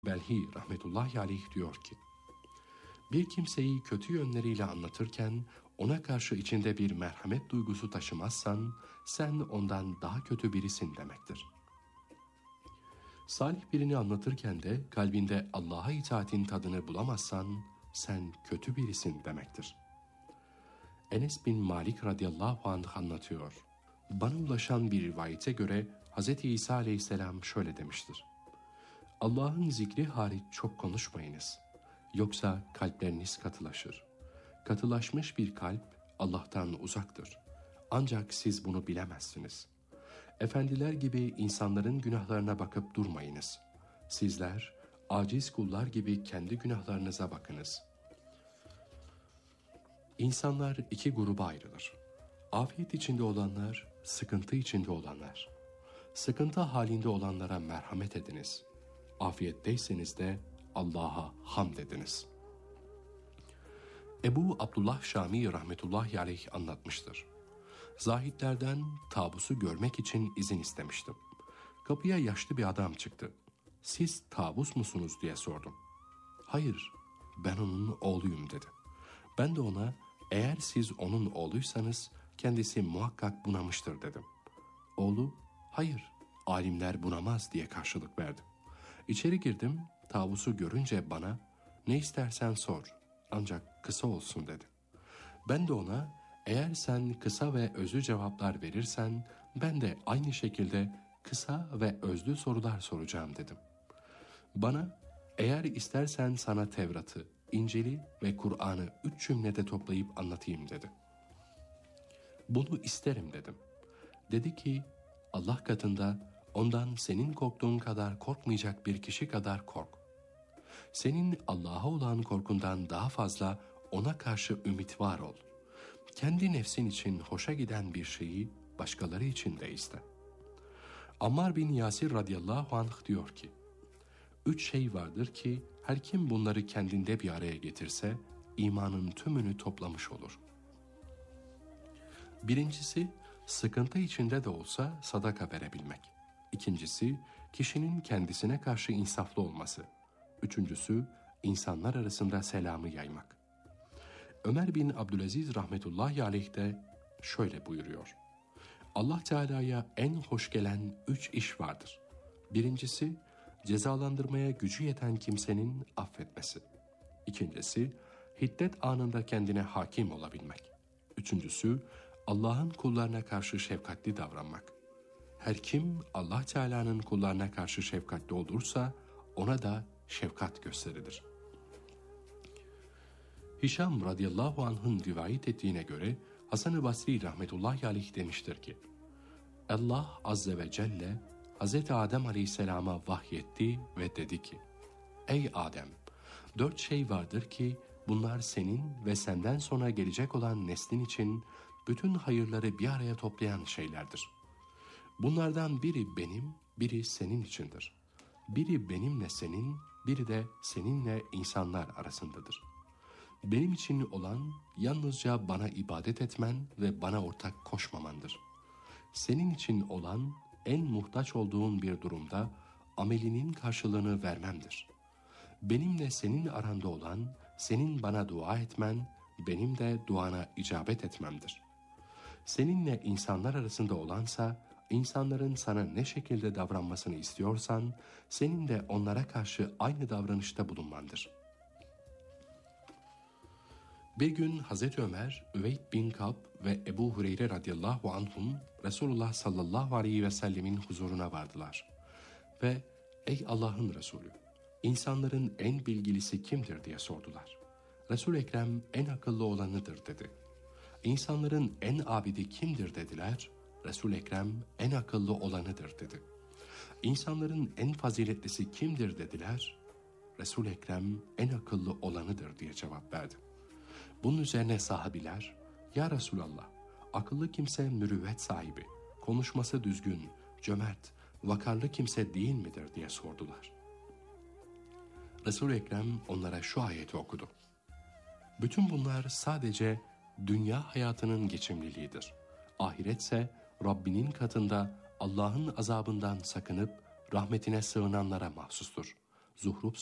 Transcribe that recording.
Belhi rahmetullahi aleyh diyor ki, bir kimseyi kötü yönleriyle anlatırken ona karşı içinde bir merhamet duygusu taşımazsan sen ondan daha kötü birisin demektir. Salih birini anlatırken de kalbinde Allah'a itaatin tadını bulamazsan sen kötü birisin demektir. Enes bin Malik radıyallahu anh anlatıyor. Bana ulaşan bir rivayete göre Hz. İsa aleyhisselam şöyle demiştir. Allah'ın zikri hariç çok konuşmayınız. Yoksa kalpleriniz katılaşır. Katılaşmış bir kalp Allah'tan uzaktır. Ancak siz bunu bilemezsiniz. Efendiler gibi insanların günahlarına bakıp durmayınız. Sizler aciz kullar gibi kendi günahlarınıza bakınız. İnsanlar iki gruba ayrılır. Afiyet içinde olanlar, sıkıntı içinde olanlar. Sıkıntı halinde olanlara merhamet ediniz. Afiyetteyseniz de Allah'a hamd ediniz. Ebu Abdullah Şami rahmetullahi aleyh anlatmıştır. Zahitlerden tabusu görmek için izin istemiştim. Kapıya yaşlı bir adam çıktı. Siz tabus musunuz diye sordum. Hayır, ben onun oğluyum dedi. Ben de ona eğer siz onun oğluysanız kendisi muhakkak bunamıştır dedim. Oğlu hayır alimler bunamaz diye karşılık verdi. İçeri girdim, tabusu görünce bana ne istersen sor ancak kısa olsun dedi. Ben de ona eğer sen kısa ve özlü cevaplar verirsen ben de aynı şekilde kısa ve özlü sorular soracağım dedim. Bana eğer istersen sana Tevrat'ı, İncil'i ve Kur'an'ı 3 cümlede toplayıp anlatayım dedi. Bunu isterim dedim. Dedi ki Allah katında ondan senin korktuğun kadar korkmayacak bir kişi kadar kork. Senin Allah'a olan korkundan daha fazla ona karşı ümit var ol. Kendi nefsin için hoşa giden bir şeyi başkaları için de iste. Ammar bin Yasir radıyallahu anh diyor ki, 3 şey vardır ki her kim bunları kendinde bir araya getirse imanın tümünü toplamış olur. Birincisi, sıkıntı içinde de olsa sadaka verebilmek. İkincisi, kişinin kendisine karşı insaflı olması. Üçüncüsü, insanlar arasında selamı yaymak. Ömer bin Abdülaziz rahmetullahi aleyh de şöyle buyuruyor. Allah Teala'ya en hoş gelen 3 iş vardır. Birincisi, cezalandırmaya gücü yeten kimsenin affetmesi. İkincisi, hiddet anında kendine hakim olabilmek. Üçüncüsü, Allah'ın kullarına karşı şefkatli davranmak. Her kim Allah Teala'nın kullarına karşı şefkatli olursa ona da şefkat gösterilir. Hişam radıyallahu anh'ın rivayet ettiğine göre Hasan-ı Basri rahmetullahi aleyh demiştir ki, Allah azze ve celle Hz. Adem aleyhisselama vahyetti ve dedi ki, ey Adem, 4 şey vardır ki bunlar senin ve senden sonra gelecek olan neslin için bütün hayırları bir araya toplayan şeylerdir. Bunlardan biri benim, biri senin içindir. Biri benimle senin, biri de seninle insanlar arasındadır. Benim için olan yalnızca bana ibadet etmen ve bana ortak koşmamandır. Senin için olan en muhtaç olduğun bir durumda amelinin karşılığını vermemdir. Benimle senin aranda olan senin bana dua etmen, benim de duana icabet etmemdir. Seninle insanlar arasında olansa insanların sana ne şekilde davranmasını istiyorsan senin de onlara karşı aynı davranışta bulunmandır. Bir gün Hazreti Ömer, Üveyd bin Kab ve Ebu Hureyre radıyallahu anhum Resulullah sallallahu aleyhi ve sellemin huzuruna vardılar. Ve ey Allah'ın Resulü, insanların en bilgilisi kimdir diye sordular. Resul-i Ekrem en akıllı olanıdır dedi. İnsanların en abidi kimdir dediler. Resul-i Ekrem en akıllı olanıdır dedi. İnsanların en faziletlisi kimdir dediler. Resul-i Ekrem en akıllı olanıdır diye cevap verdi. Bunun üzerine sahabiler, ya Resulallah, akıllı kimse mürüvvet sahibi, konuşması düzgün, cömert, vakarlı kimse değil midir diye sordular. Resul-i Ekrem onlara şu ayeti okudu. Bütün bunlar sadece dünya hayatının geçimliliğidir. Ahiretse Rabbinin katında Allah'ın azabından sakınıp rahmetine sığınanlara mahsustur. Zuhruf